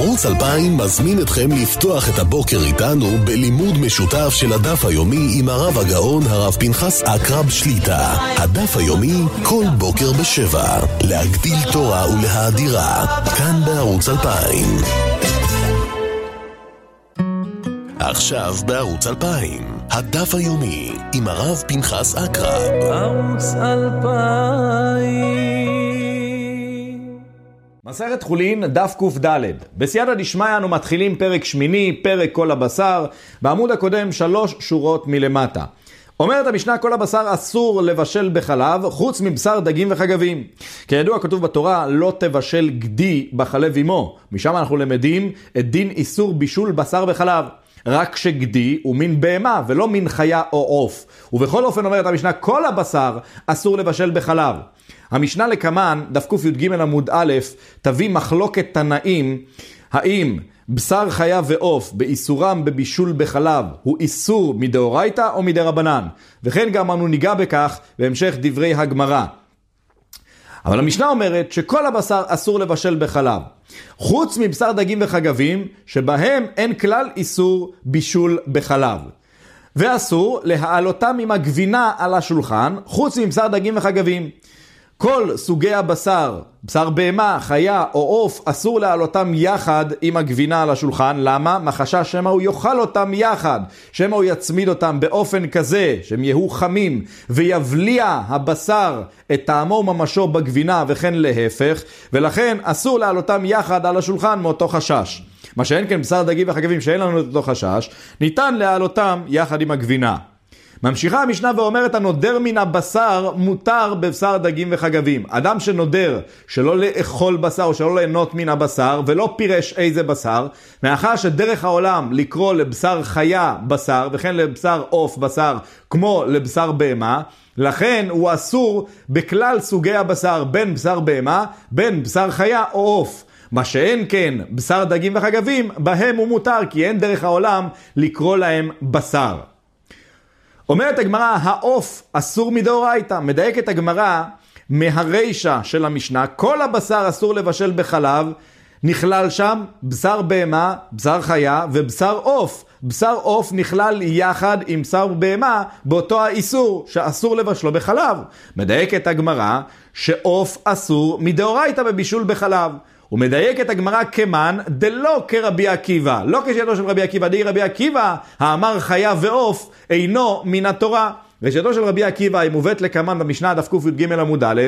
ערוץ 2000 מזמין אתכם לפתוח את הבוקר איתנו בלימוד משותף של הדף היומי עם הרב הגאון הרב פנחס עקרב שליטה. הדף היומי כל בוקר ב7. להגדיל תורה ולהאדירה. כאן בערוץ 2000. עכשיו בערוץ 2000. הדף היומי עם הרב פנחס עקרב. ערוץ 2000. מסכת חולין, דף קד. בסייעתא דשמיא אנו מתחילים פרק שמיני, פרק כל הבשר, בעמוד הקודם 3 שורות מלמטה. אומרת המשנה, כל הבשר אסור לבשל בחלב, חוץ מבשר דגים וחגבים. כידוע כתוב בתורה, לא תבשל גדי בחלב אמו. משם אנחנו למדים את דין איסור בישול בשר בחלב. רק שגדי הוא מין בהמה ולא מין חיה או עוף. ובכל אופן אומרת המשנה, כל הבשר אסור לבשל בחלב. המשנה לקמן, דף קי"ג עמוד א', תביא מחלוקת תנאים, האם בשר חיה ועוף באיסורם בבישול בחלב הוא איסור מדאורייתא או מדרבנן. וכן גם אנו ניגע בכך בהמשך דברי הגמרא. אבל המשנה אומרת שכל הבשר אסור לבשל בחלב, חוץ מבשר דגים וחגבים, שבהם אין כלל איסור בישול בחלב. ואסור להעלותם עם הגבינה על השולחן, חוץ מבשר דגים וחגבים. כל סוגי הבשר, בשר בהמה, חיה או עוף, אסור להעלותם יחד עם הגבינה על השולחן. למה? מחשש שמא הוא יאכל אותם יחד, שמא הוא יצמיד אותם באופן כזה שהם יהיו חמים ויבליע הבשר את טעמו וממשו בגבינה וכן להפך, ולכן אסור להעלותם יחד על השולחן מאותו חשש. מה שאין כן בשר דגים וחגבים שאין לנו את אותו חשש, ניתן להעלותם יחד עם הגבינה. ממשיכה המשנה ואומרת, הנודר מן הבשר מותר בבשר דגים וחגבים. אדם שנודר שלא לאכול בשר או שלא ליהנות מן הבשר ולא פירש איזה בשר, מאחר שדרך העולם לקרוא לבשר חיה בשר וכן לבשר עוף בשר כמו לבשר בהמה, לכן הוא אסור בכלל סוגי הבשר, בין בשר בהמה, בין בשר חיה או עוף. מה שאין כן בשר דגים וחגבים, בהם הוא מותר, כי אין דרך העולם לקרוא להם בשר. אומרת הגמרא, העוף אסור מדאורייתא. מדייקת הגמרא מהרישה של המשנה, כל הבשר אסור לבשל בחלב, נכלל שם בשר בהמה, בשר חיה ובשר עוף. בשר עוף נכלל יחד עם בשר בהמה באותו האיסור שאסור לבשלו בחלב. מדייקת הגמרא שעוף אסור מדאורייתא בבישול בחלב. ומדייקת הגמרא כמן דלא כרבי עקיבא, לא כשיטתו של רבי עקיבא. די רבי עקיבא האמר חיה ועוף אינו מן התורה. ושיטתו של רבי עקיבא היא מובאת לכמן במשנה דף קי"ג עמוד א',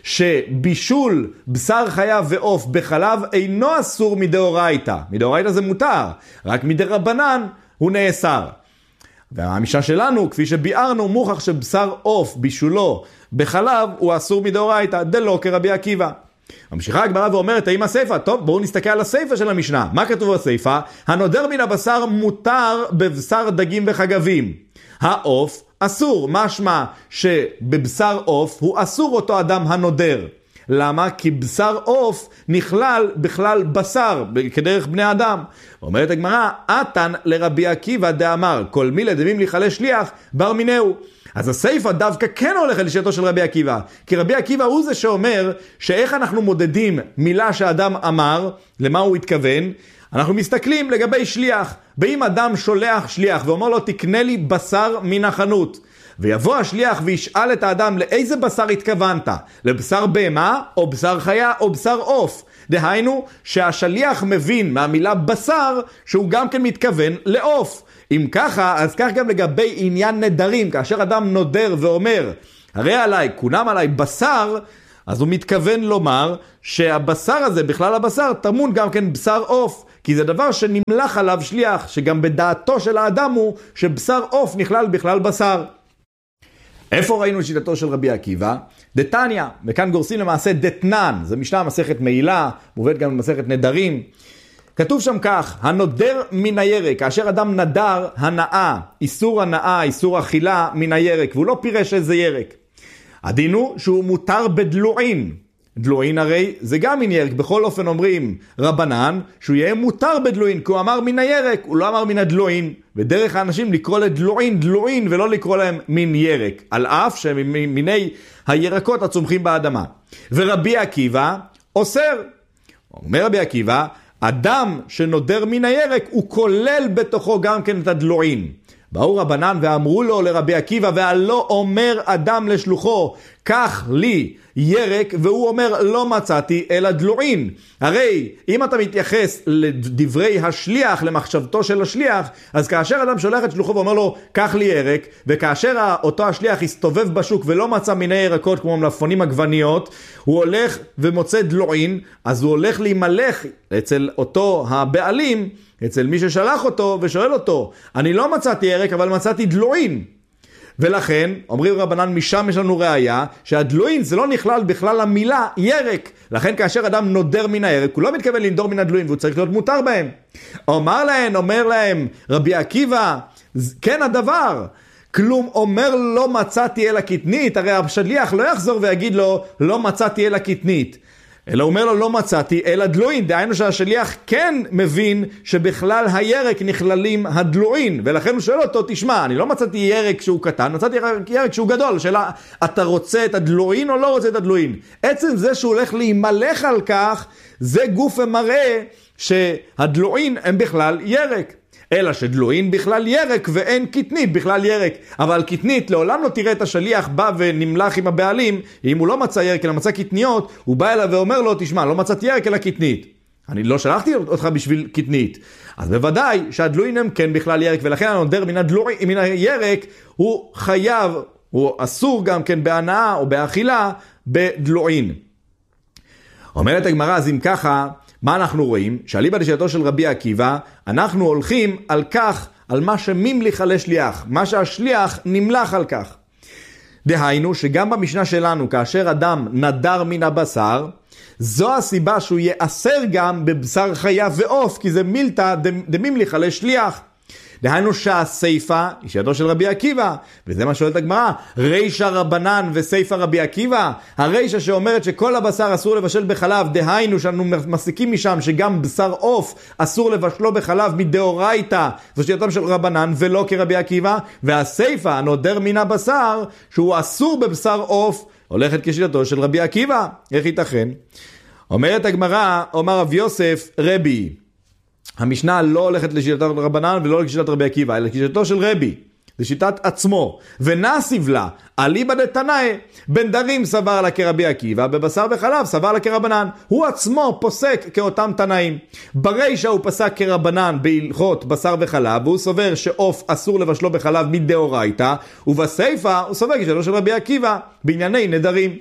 שבישול בשר חיה ועוף בחלב אינו אסור מדאורייתא. מדאורייתא זה מותר, רק מדרבנן הוא נאסר. והמשנה שלנו, כפי שביארנו, מוכח שבשר עוף בישולו בחלב הוא אסור מדאורייתא, דלא כרבי עקיבא. ממשיכה הגמרא ואומרת, האם הסיפא? טוב, בואו נסתכל על הסיפא של המשנה. מה כתוב בסיפא? הנודר מן הבשר מותר בבשר דגים וחגבים. העוף אסור. משמע שבבשר עוף הוא אסור אותו אדם הנודר. למה? כי בשר עוף נכלל בכלל בשר, כדרך בני אדם. אומרת הגמרא, אתן לרבי עקיבא דאמר, כל מילי דמים להיכלה שליח בר מינהו. אז הסיפא דווקא כן הולך לשיטתו של רבי עקיבא, כי רבי עקיבא הוא זה שאומר שאיך אנחנו מודדים מילה שאדם אמר, למה הוא התכוון. אנחנו מסתכלים לגבי שליח, ואם אדם שולח שליח ואומר לו תקנה לי בשר מן החנות, ויבוא השליח וישאל את האדם לאיזה בשר התכוונת, לבשר בהמה או בשר חיה או בשר עוף, דהיינו שהשליח מבין מהמילה בשר שהוא גם כן מתכוון לעוף. אם ככה, אז כך גם לגבי עניין נדרים, כאשר אדם נודר ואומר, הרי עליי, כונם עליי בשר, אז הוא מתכוון לומר שהבשר הזה, בכלל הבשר, טמון גם כן בשר עוף, כי זה דבר שנמלח עליו שליח, שגם בדעתו של האדם הוא שבשר עוף נכלל בכלל בשר. איפה ראינו את שיטתו של רבי עקיבא? דתניא, וכאן גורסים למעשה דתנן, זה משנה מסכת מעילה, מובאת גם במסכת נדרים. כתוב שם כך, הנודר מן הירק, כאשר אדם נדר הנאה, איסור הנאה, איסור אכילה מן הירק, והוא לא פירש איזה ירק. הדין הוא שהוא מותר בדלועין. דלועין הרי זה גם מן ירק, בכל אופן אומרים רבנן שהוא יהיה מותר בדלועין, כי הוא אמר מן הירק, הוא לא אמר מן הדלועין. ודרך האנשים לקרוא לדלועין דלועין ולא לקרוא להם מן ירק, על אף שהם מיני הירקות הצומחים באדמה. ורבי עקיבא אוסר. אומר רבי עקיבא, אדם שנודר מן הירק הוא כולל בתוכו גם כן את הדלועים. באו רבנן ואמרו לו לרבי עקיבא, והלא אומר אדם לשלוחו, קח לי ירק, והוא אומר לא מצאתי אלא דלועים. הרי אם אתה מתייחס לדברי השליח, למחשבתו של השליח, אז כאשר אדם שולח את שלוחו ואומר לו קח לי ירק, וכאשר אותו השליח הסתובב בשוק ולא מצא מיני ירקות כמו מלפפונים עגבניות, הוא הולך ומוצא דלועים, אז הוא הולך להימלך אצל אותו הבעלים, אצל מי ששלח אותו, ושואל אותו, אני לא מצאתי ירק אבל מצאתי דלועים. ולכן, אומרים רבנן, משם יש לנו ראיה שהדלועים זה לא נכלל בכלל המילה ירק. לכן כאשר אדם נודר מן הירק, הוא לא מתכוון לנדור מן הדלועים, והוא צריך להיות מותר בהם. אומר להם רבי עקיבא, כן הדבר. כלום אומר לא מצאתי אלא קטנית, הרי השליח לא יחזור ויגיד לו לא מצאתי אלא קטנית. אלא אומר לו לא מצאתי אלא דלועים, דהיינו שהשליח כן מבין שבכלל הירק נכללים הדלועים, ולכן הוא שואל אותו, תשמע, אני לא מצאתי ירק שהוא קטן, מצאתי ירק שהוא גדול, שאלה, אתה רוצה את הדלועים או לא רוצה את הדלועים? עצם זה שהוא הולך להימלך על כך, זה גוף ומראה שהדלועים הם בכלל ירק. אלא שדלועים בכלל ירק ואין קטנית בכלל ירק. אבל קטנית לעולם לא תראה את השליח בא ונמלך עם הבעלים, אם הוא לא מצא ירק אלא מצא קטניות, הוא בא אליו ואומר לו, תשמע, לא מצאתי ירק אלא קטנית. אני לא שלחתי אותך בשביל קטנית. אז בוודאי שהדלועים הם כן בכלל ירק, ולכן הנודר מן הירק הוא חייב, הוא אסור גם כן בהנאה או באכילה בדלועים. אומרת הגמרא, אז אם ככה, מה אנחנו רואים? שאליבא דשיטתו של רבי עקיבא, אנחנו הולכים על כך, על מה שממליך על השליח, מה שהשליח נמלך על כך. דהיינו שגם במשנה שלנו, כאשר אדם נדר מן הבשר, זו הסיבה שהוא יאסר גם בבשר חיה ועוף, כי זה מילתא דממליך על השליח. דהיינו שהסייפה היא שיטתו של רבי עקיבא, וזה מה שואלת הגמרא, רישא רבנן וסייפה רבי עקיבא, הרישא שאומרת שכל הבשר אסור לבשל בחלב, דהיינו שאנו מסיקים משם שגם בשר עוף אסור לבשלו בחלב מדאורייתא, זו שיטתם של רבנן ולא כרבי עקיבא, והסייפה הנודר מן הבשר שהוא אסור בבשר עוף, הולכת כשיטתו של רבי עקיבא. איך ייתכן? אומרת הגמרא, אומר רב יוסף רבי, המשנה לא הולכת לשיטת רבנן ולא לשיטת רבי עקיבא, אלא לשיטתו של רבי, לשיטת עצמו. ונסיב לה, אליבא דתנאי, בן דרים סבר לה כרבי עקיבא, בבשר וחלב סבר לה כרבנן. הוא עצמו פוסק כאותם תנאים. ברישא הוא פסק כרבנן בהלכות בשר וחלב, והוא סובר שעוף אסור לבשלו בחלב מדאורייתא, ובסייפה הוא סובר כשיטתו של רבי עקיבא בענייני נדרים.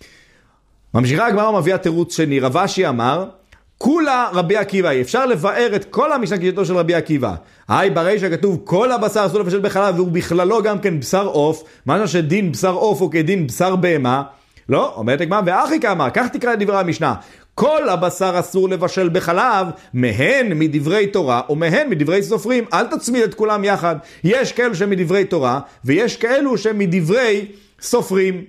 ממשיכה הגמרא מביאה תירוץ שני, רב אשי אמר, כולה רבי עקיבא, אפשר לבאר את כל המשנה כשיטתו של רבי עקיבא. ברישא כתוב כל הבשר אסור לבשל בחלב, והוא בכללו גם כן בשר עוף, משהו שדין בשר עוף הוא כדין בשר בהמה. לא, אומרת הגמרא, ואחי כאמר, כך תקרא את דברי המשנה, כל הבשר אסור לבשל בחלב, מהן מדברי תורה ומהן מדברי סופרים. אל תצמיד את כולם יחד, יש כאלו שמדברי תורה ויש כאלו שמדברי סופרים.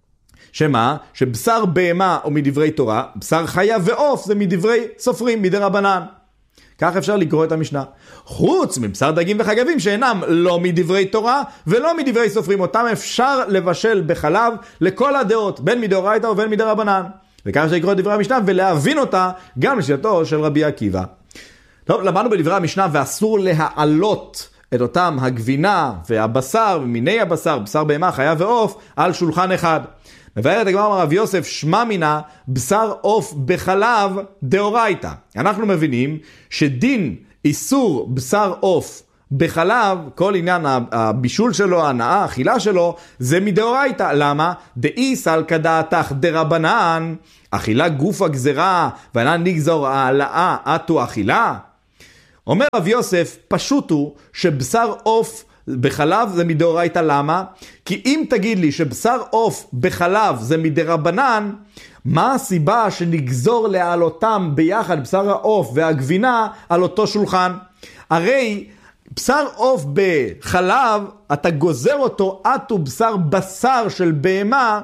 שמה? שבשר בהמה או מדברי תורה, בשר חיה ועוף זה מדברי סופרים, מדרבנן. כך אפשר לקרוא את המשנה. חוץ מבשר דגים וחגבים שאינם לא מדברי תורה ולא מדברי סופרים, אותם אפשר לבשל בחלב לכל הדעות, בין מדאורייתא ובין מדרבנן. וכך אפשר לקרוא את דברי המשנה ולהבין אותה גם לשיטתו של רבי עקיבא. טוב, למדנו בדברי המשנה ואסור להעלות את אותם הגבינה והבשר ומיני הבשר, בשר בהמה, חיה ועוף, על שולחן אחד. מבארת הגמרא רב יוסף, שמע מינה בשר עוף בחלב דאורייתא. אנחנו מבינים שדין איסור בשר עוף בחלב, כל עניין הבישול שלו, ההנאה, האכילה שלו, זה מדאורייתא. למה? דאיסל כדעתך דרבנן, אכילה גוף הגזרה, ואינן נגזור העלאה עטו אכילה. אומר רב יוסף, פשוט הוא שבשר עוף בחלב זה מדאורייתא. למה? כי אם תגיד לי שבשר עוף בחלב זה מדרבנן, מה הסיבה שנגזור להעלותם ביחד, בשר העוף והגבינה, על אותו שולחן? הרי בשר עוף בחלב, אתה גוזר אותו עטו בשר של בהמה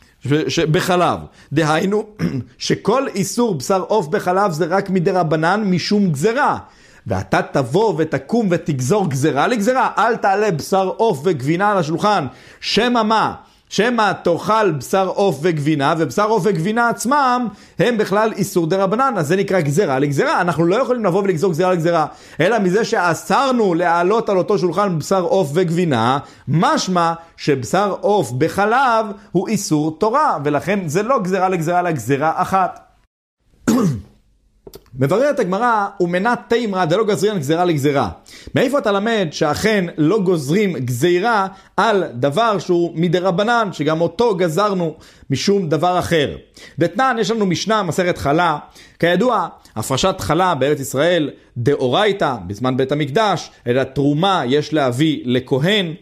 בחלב. דהיינו שכל איסור בשר עוף בחלב זה רק מדרבנן משום גזרה. ואתה תבוא ותקום ותגזור גזרה לגזרה, אל תעלה בשר עוף וגבינה על השולחן. שמה מה? שמה תאכל בשר עוף וגבינה, ובשר עוף וגבינה עצמם הם בכלל איסור דרבנן, אז זה נקרא גזרה לגזרה. אנחנו לא יכולים לבוא ולגזור גזרה לגזרה, אלא מזה שאסרנו להעלות על אותו שולחן בשר עוף וגבינה, משמע שבשר עוף בחלב הוא איסור תורה, ולכן זה לא גזרה לגזרה, אלא גזרה אחת. מבררת הגמרא, ומנת תימרא דלא גזרין גזרה לגזרה. מאיפה אתה למד שאכן לא גוזרים גזירה על דבר שהוא מדרבנן, שגם אותו גזרנו משום דבר אחר? דתנן, יש לנו משנה מסכת חלה. כידוע, הפרשת חלה בארץ ישראל דאורייתא בזמן בית המקדש, אלא תרומה יש להביא לכהן,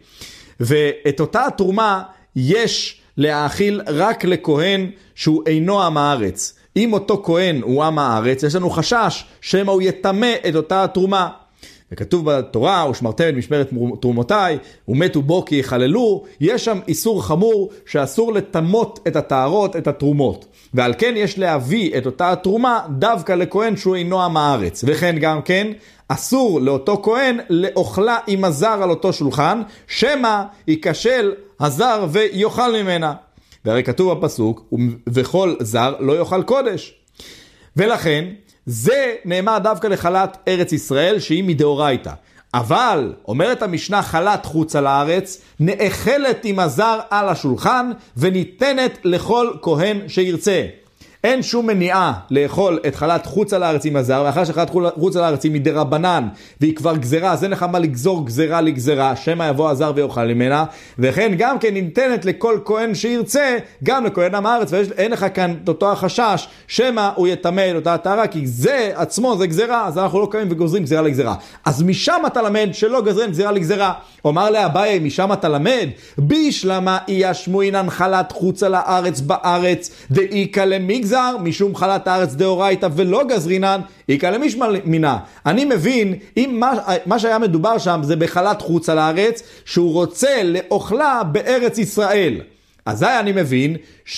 ואת אותה תרומה יש להאכיל רק לכהן שהוא אינו עם הארץ. אם אותו כהן הוא עם הארץ, יש לנו חשש שמא הוא יטמא את אותה תרומה. וכתוב בתורה, ושמרתם את משמרת תרומותיי, ומתו בו כי יחללו, יש שם איסור חמור שאסור לטמות את הטהרות, את התרומות. ועל כן יש להביא את אותה תרומה דווקא לכהן שהוא אינו עם הארץ. וכן גם כן, אסור לאותו כהן לאוכלה עם הזר על אותו שולחן, שמא ייכשל הזר ויאכל ממנה. והרי כתוב בפסוק, וכל זר לא יאכל קודש. ולכן, זה נאמר דווקא לחלת ארץ ישראל, שהיא מדאורייתא. אבל, אומרת המשנה, חלת חוץ על הארץ, נאכלת עם הזר על השולחן, וניתנת לכל כהן שירצה. אין שום מניעה לאכול את חלת חוץ על הארץ עם הזר, ואחר שחלת חוץ על הארץ היא מדרבנן, והיא כבר גזרה, אז אין לך מה לגזור גזרה לגזרה, שמא יבוא הזר ויאכל ממנה, וכן גם כן ניתנת לכל כהן שירצה, גם לכהן עם הארץ, ואין לך כאן אותו החשש, שמא הוא יטמא את אותה טהרה, כי זה עצמו זה גזרה, אז אנחנו לא קמים וגוזרים גזרה לגזרה. אז משם אתה למד שלא גזרים גזרה לגזרה. אומר לאביי, משם אתה למד, בישלמה ישמועינן חלת חוץ על הארץ בארץ, דאיקה למגזר, משום חלת הארץ דאורייתא ולא גזרינן, איקה למשמינה. אני מבין, אם מה שהיה מדובר שם זה בחלת חוץ על הארץ, שהוא רוצה לאוכלה בארץ ישראל. אז אני מבין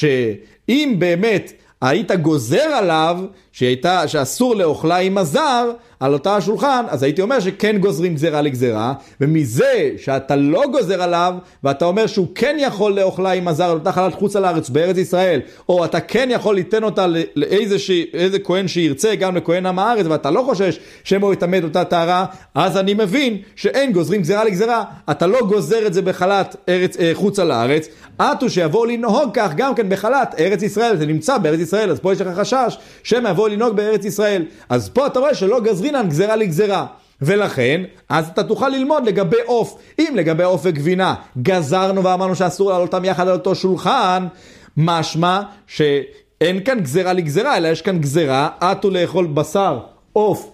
שאם באמת היית גוזר עליו שאסור לאוכלה עם הזר על אותה השולחן, אז הייתי אומר שכן גוזרים גזרה לגזרה, ומזה שאתה לא גוזר עליו, ואתה אומר שהוא כן יכול לאוכלה עם הזר על אותה חלת חוץ על הארץ בארץ ישראל, או אתה כן יכול ליתן אותה לאיזה כהן שירצה, גם לכהן עם הארץ, ואתה לא חושש שמו יתמד אותה טהרה, אז אני מבין שאין גוזרים גזרה לגזרה. אתה לא גוזר את זה בחלת חוץ על הארץ, עתו שיבואו לנהוג כך גם כן בחלת ארץ ישראל, זה נמצא בארץ ישראל, אז פה יש לך חשש שהם יבואו לנהוג בארץ ישראל. אז פה אתה רואה שלא גזרינן גזרה לגזרה, ולכן אז אתה תוכל ללמוד לגבי עוף. אם לגבי עוף וגבינה גזרנו ואמרנו שאסור לעלות אותם יחד על אותו שולחן, משמע שאין כאן גזרה לגזרה, אלא יש כאן גזרה, עתו לאכול בשר עוף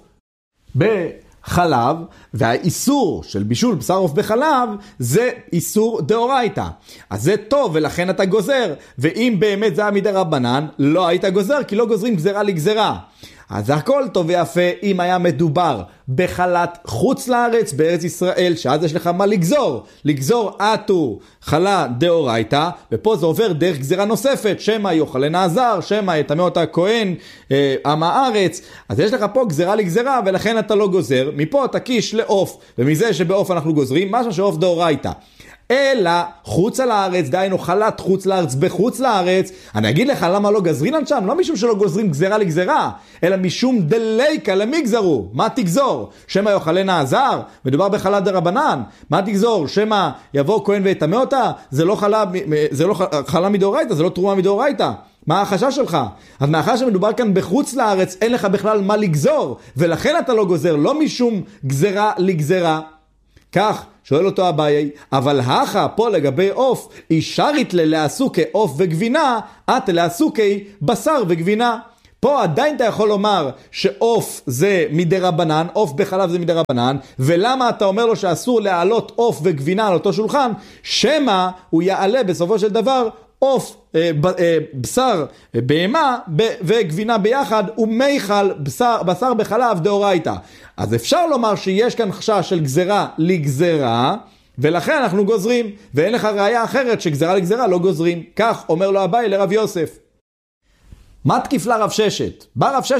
בחלב, והאיסור של בישול בשר עוף בחלב זה איסור דאורייתא. אז זה טוב, ולכן אתה גוזר. ואם באמת זה היה מדרבנן, לא היית גוזר, כי לא גוזרים גזרה לגזרה. אז הכל טוב ויפה אם היה מדובר בחלת חוץ לארץ בארץ ישראל, שאז יש לך מה לגזור עתו חלה דאורייתא, ופה זה עובר דרך גזרה נוספת, שמא יאכלנה הזר, שמא יטמא אותה כהן עם הארץ. אז יש לך פה גזרה לגזרה, ולכן אתה לא גוזר. מפה תקיש לעוף, ומזה שבעוף אנחנו גוזרים משהו שעוף דאורייתא. אלא חוץ על הארץ, דיינו חלת חוץ לארץ בחוץ לארץ, אני אגיד לך למה לא גזרינן שם, לא משום שלא גוזרים גזרה לגזרה, אלא משום דליקה למגזרו. מה תגזור? שמא יאכלנה הזר? מדובר בחלה דרבנן. מה תגזור? שמא יבוא כהן ויטמא אותה? זה לא חלה מדאורייתא, זה לא תרומה מדאורייתא. מה החשש שלך? אז מאחר שמדובר כאן בחוץ לארץ, אין לך בכלל מה לגזור, ולכן אתה לא גוזר, לא משום גזרה לגזרה. כך שואל אותו אביי, אבל הכה פה לגבי עוף, אישרית לעסוקי עוף וגבינה, את לעסוקי בשר וגבינה. פה עדיין אתה יכול לומר שעוף זה מדרבנן, עוף בחלב זה מדרבנן, ולמה אתה אומר לו שאסור להעלות עוף וגבינה על אותו שולחן? שמא הוא יעלה בסופו של דבר עוף, בשר בהמה וגבינה ביחד, ומיכל בשר בחלב דאורייתא. אז אפשר לומר שיש כאן חשש של גזרה לגזרה, ולכן אנחנו גוזרים, ואין לך ראיה אחרת שגזרה לגזרה לא גוזרים. כך אומר לו אביי לרב יוסף. מה תקיף לה רב ששת? בא רב ששת